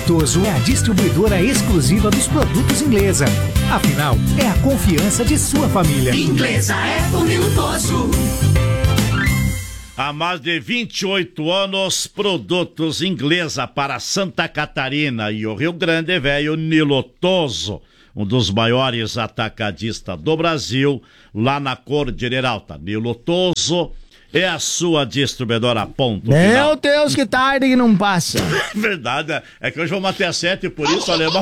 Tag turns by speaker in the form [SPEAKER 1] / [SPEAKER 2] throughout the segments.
[SPEAKER 1] Minutoso é a distribuidora exclusiva dos produtos Inglesa. Afinal, é a confiança de sua família.
[SPEAKER 2] Inglesa é o Minutoso.
[SPEAKER 3] Há mais de 28 anos, produtos Inglesa para Santa Catarina e o Rio Grande Velho, Nilotoso, um dos maiores atacadistas do Brasil, lá na Cordilheira Alta. Nilotoso é a sua distribuidora, ponto
[SPEAKER 4] Meu
[SPEAKER 3] final.
[SPEAKER 4] Deus, que tarde que não passa.
[SPEAKER 3] Verdade, é que hoje vamos até 7 e por isso, alemão...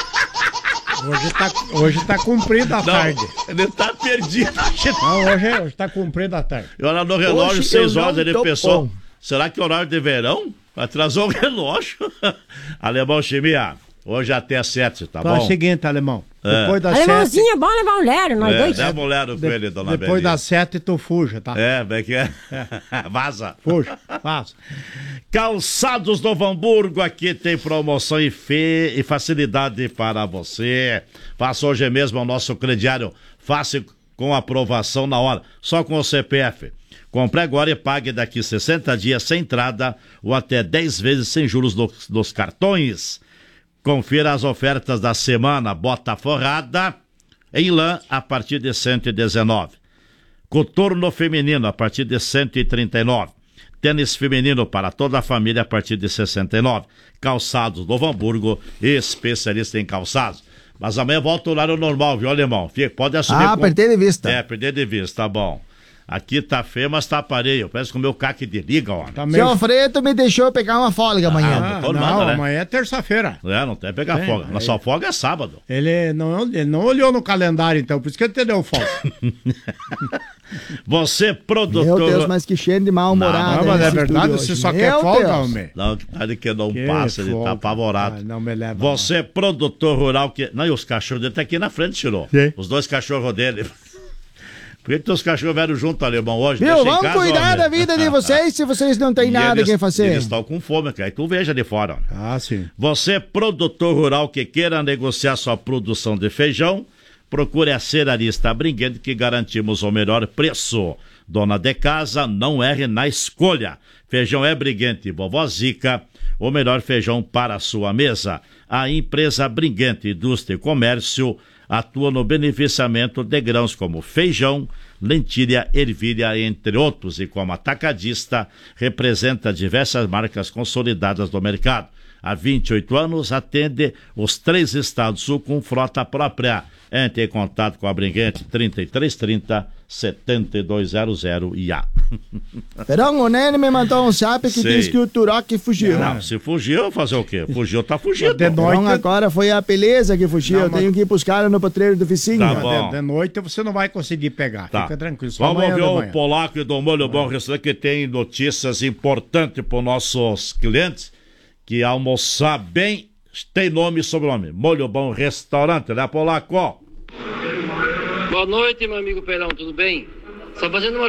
[SPEAKER 5] Hoje tá cumprida a tarde.
[SPEAKER 3] Ele tá perdido.
[SPEAKER 5] Não, hoje tá cumprida a tarde.
[SPEAKER 3] E olha no relógio,
[SPEAKER 4] Hoje
[SPEAKER 3] 6
[SPEAKER 4] eu
[SPEAKER 3] horas,
[SPEAKER 4] não
[SPEAKER 3] ele
[SPEAKER 4] tô
[SPEAKER 3] pensou,
[SPEAKER 4] bom.
[SPEAKER 3] será que é horário de verão? Atrasou o relógio. Alemão Chimia, hoje até 7, tá
[SPEAKER 5] Então é
[SPEAKER 3] bom?
[SPEAKER 5] o seguinte, alemão.
[SPEAKER 3] É.
[SPEAKER 5] Depois das 7.
[SPEAKER 6] Alemãozinho, é bom levar um lero, nós dois.
[SPEAKER 3] Dá uma olhada com ele, dona
[SPEAKER 5] Depois
[SPEAKER 3] Belinha.
[SPEAKER 5] das 7 tu fuja, tá?
[SPEAKER 3] É, bem que é. Vaza.
[SPEAKER 5] Fuja, passa.
[SPEAKER 3] Calçados Novo Hamburgo, aqui tem promoção e facilidade para você. Faça hoje mesmo o nosso crediário, faça com aprovação na hora, só com o CPF. Compre agora e pague daqui 60 dias sem entrada ou até 10 vezes sem juros dos cartões. Confira as ofertas da semana. Bota forrada em lã a partir de 119. Coturno feminino a partir de 139. Tênis feminino para toda a família a partir de 69. Calçados Novo Hamburgo, especialista em calçados. Mas amanhã volta o horário normal, viu, alemão? Pode assumir.
[SPEAKER 4] Perder de vista.
[SPEAKER 3] É, perder de vista, tá bom. Aqui tá feio, mas tá aparelho. Parece que o meu caque de liga, ó.
[SPEAKER 5] Tá meio...
[SPEAKER 4] Seu Fredo me deixou pegar uma folga amanhã.
[SPEAKER 3] todo
[SPEAKER 5] não,
[SPEAKER 3] mundo, né?
[SPEAKER 5] amanhã é terça-feira.
[SPEAKER 3] É, não tem que pegar folga. Na sua folga é sábado.
[SPEAKER 5] Ele não olhou no calendário, então, por isso que ele te deu folga.
[SPEAKER 3] Você, produtor...
[SPEAKER 4] Meu Deus, mas que cheio de mal-humorado.
[SPEAKER 5] Não, mas é
[SPEAKER 4] nesse
[SPEAKER 5] verdade,
[SPEAKER 4] estúdio
[SPEAKER 5] você
[SPEAKER 4] hoje.
[SPEAKER 5] só
[SPEAKER 4] Meu
[SPEAKER 5] quer folga,
[SPEAKER 4] Deus.
[SPEAKER 5] homem.
[SPEAKER 3] Não, cara que não
[SPEAKER 5] Que
[SPEAKER 3] passa, ele
[SPEAKER 5] folga.
[SPEAKER 3] tá apavorado.
[SPEAKER 5] Ah, não me leva,
[SPEAKER 3] Você, produtor rural, que... Não, e os cachorros dele tá aqui na frente, tirou.
[SPEAKER 5] Sim.
[SPEAKER 3] Os dois cachorros dele. Por que teus cachorros vieram junto, alemão, hoje?
[SPEAKER 4] Viu,
[SPEAKER 3] Deixa em
[SPEAKER 4] vamos
[SPEAKER 3] casa,
[SPEAKER 4] cuidar
[SPEAKER 3] homem.
[SPEAKER 4] da vida de vocês se vocês não têm
[SPEAKER 3] E
[SPEAKER 4] nada
[SPEAKER 3] eles,
[SPEAKER 4] quem fazer.
[SPEAKER 3] Eles estão com fome, cara. Aí tu veja de fora. Ó.
[SPEAKER 5] Ah, sim.
[SPEAKER 3] Você, produtor rural que queira negociar sua produção de feijão, procure a Cearista Brinquedo que garantimos o melhor preço. Dona de casa, não erre na escolha. Feijão é Briguente, Vovó Zica, o melhor feijão para a sua mesa. A empresa Briguente Indústria e Comércio atua no beneficiamento de grãos como feijão, lentilha, ervilha, entre outros, e como atacadista, representa diversas marcas consolidadas do mercado. Há 28 anos, atende os 3 estados sul com frota própria. Entre em contato com a Briguente 3330-7200 e A.
[SPEAKER 4] Perão, o Nene me mandou um zap que
[SPEAKER 3] Sei.
[SPEAKER 4] diz que o Turok fugiu.
[SPEAKER 3] Não, se fugiu, fazer o quê? Fugiu, tá fugindo.
[SPEAKER 5] De noite,
[SPEAKER 4] Perão, agora foi a beleza que fugiu.
[SPEAKER 5] Não,
[SPEAKER 4] Eu tenho que ir buscar no potreiro do vizinho.
[SPEAKER 3] Tá bom.
[SPEAKER 5] de noite você não vai conseguir pegar.
[SPEAKER 3] Tá.
[SPEAKER 5] Fica tranquilo. Só
[SPEAKER 3] Vamos
[SPEAKER 5] amanhã
[SPEAKER 3] ver
[SPEAKER 5] de
[SPEAKER 3] o
[SPEAKER 5] manhã.
[SPEAKER 3] Polaco e do Molho Bom Restaurante, que tem notícias importantes para os nossos clientes, que almoçar bem tem nome e sobrenome. Molho Bom Restaurante, né, Polaco?
[SPEAKER 7] Boa noite, meu amigo Pelão, tudo bem? Só fazendo uma